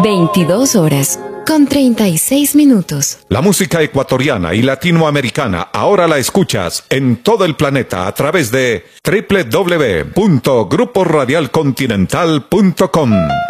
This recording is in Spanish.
22 horas con 36 minutos. La música ecuatoriana y latinoamericana ahora la escuchas en todo el planeta a través de www.gruporadialcontinental.com.